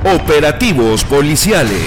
Operativos policiales.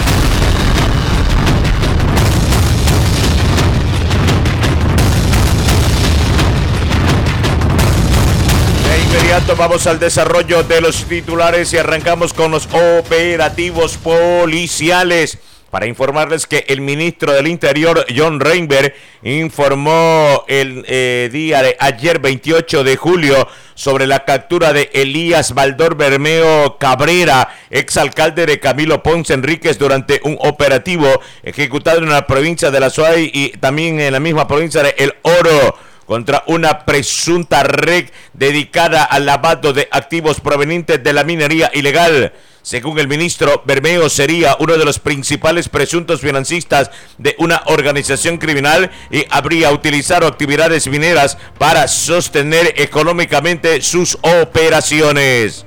De inmediato vamos al desarrollo de los titulares y arrancamos con los operativos policiales. Para informarles que el ministro del Interior, John Reinberg, informó el día de ayer, 28 de julio, sobre la captura de Elías Baldor Bermeo Cabrera, exalcalde de Camilo Ponce Enríquez, durante un operativo ejecutado en la provincia de La Suay y también en la misma provincia de El Oro, contra una presunta red dedicada al lavado de activos provenientes de la minería ilegal. Según el ministro, Bermeo sería uno de los principales presuntos financistas de una organización criminal y habría utilizado actividades mineras para sostener económicamente sus operaciones.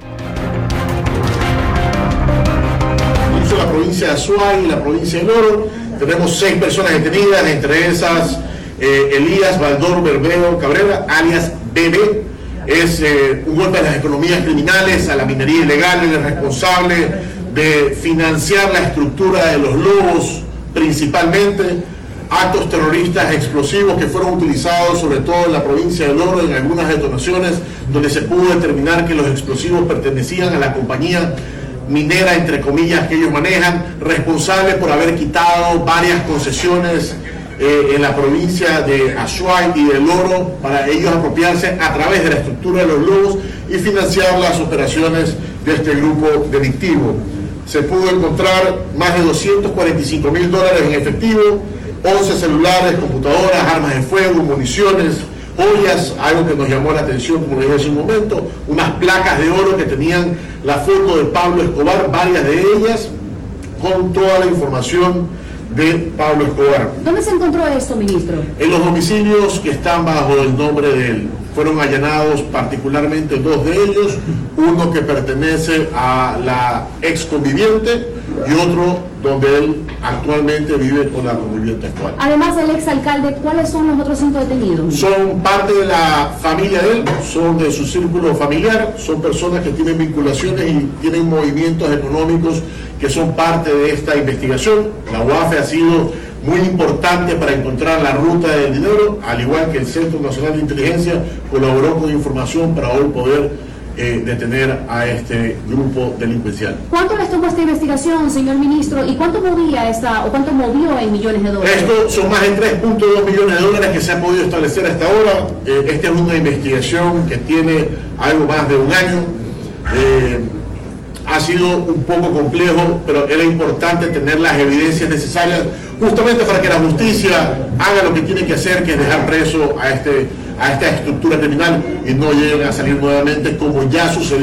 En la provincia de Azuay y la provincia del Oro tenemos 6 personas detenidas, entre esas Elías Baldor Bermeo Cabrera, alias Bebe. Es un golpe a las economías criminales, a la minería ilegal. Él es responsable de financiar la estructura de los lobos, principalmente actos terroristas explosivos que fueron utilizados sobre todo en la provincia del Oro, en algunas detonaciones donde se pudo determinar que los explosivos pertenecían a la compañía minera, entre comillas, que ellos manejan, responsable por haber quitado varias concesiones en la provincia de Azuay y del Oro para ellos apropiarse a través de la estructura de los lobos y financiar las operaciones de este grupo delictivo. Se pudo encontrar más de $245,000 en efectivo, 11 celulares, computadoras, armas de fuego, municiones, joyas, algo que nos llamó la atención, como les dije hace un momento, unas placas de oro que tenían la foto de Pablo Escobar, varias de ellas, con toda la información de Pablo Escobar. ¿Dónde se encontró esto, ministro? En los domicilios que están bajo el nombre de él. Fueron allanados particularmente 2 de ellos, uno que pertenece a la ex conviviente y otro donde él actualmente vive con la conviviente actual. Además del exalcalde, ¿cuáles son los otros 5 detenidos? Son parte de la familia de él, son de su círculo familiar, son personas que tienen vinculaciones y tienen movimientos económicos que son parte de esta investigación. La UAFE ha sido muy importante para encontrar la ruta del dinero, al igual que el Centro Nacional de Inteligencia colaboró con información para hoy poder detener a este grupo delincuencial. ¿Cuánto les tomó esta investigación, señor ministro, y cuánto movió en millones de dólares? Esto son más de $3.2 millones que se ha podido establecer hasta ahora. Esta es una investigación que tiene algo más de un año. Ha sido un poco complejo, pero era importante tener las evidencias necesarias justamente para que la justicia haga lo que tiene que hacer, que es dejar preso a esta estructura criminal y no lleguen a salir nuevamente como ya sucedió.